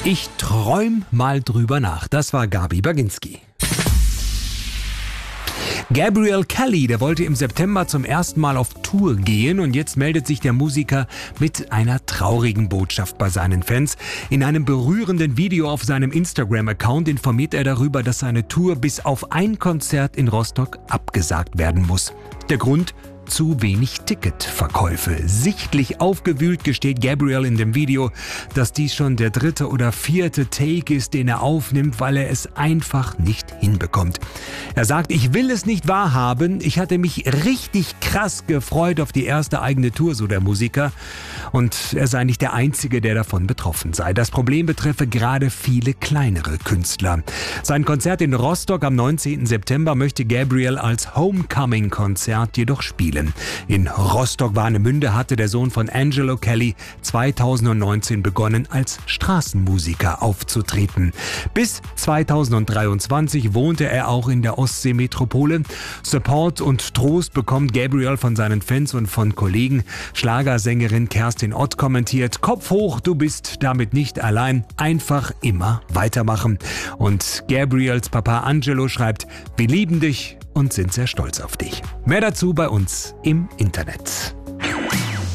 Ich träum mal drüber nach. Das war Gabi Baginski. Gabriel Kelly, der wollte im September zum ersten Mal auf Tour gehen und jetzt meldet sich der Musiker mit einer traurigen Botschaft bei seinen Fans. In einem berührenden Video auf seinem Instagram-Account informiert er darüber, dass seine Tour bis auf ein Konzert in Rostock abgesagt werden muss. Der Grund? Zu wenig Ticketverkäufe. Sichtlich aufgewühlt gesteht Gabriel in dem Video, dass dies schon der 3. oder 4. Take ist, den er aufnimmt, weil er es einfach nicht hinbekommt. Er sagt, ich will es nicht wahrhaben, ich hatte mich richtig krass gefreut auf die erste eigene Tour, so der Musiker. Und er sei nicht der Einzige, der davon betroffen sei. Das Problem betreffe gerade viele kleinere Künstler. Sein Konzert in Rostock am 19. September möchte Gabriel als Homecoming-Konzert jedoch spielen. In Rostock-Warnemünde hatte der Sohn von Angelo Kelly 2019 begonnen, als Straßenmusiker aufzutreten. Bis 2023 wohnte er auch in der Ostseemetropole. Support und Trost bekommt Gabriel von seinen Fans und von Kollegen. Schlagersängerin Kerstin Ott kommentiert: Kopf hoch, du bist damit nicht allein. Einfach immer weitermachen. Und Gabriels Papa Angelo schreibt: Wir lieben dich und sind sehr stolz auf dich. Mehr dazu bei uns im Internet.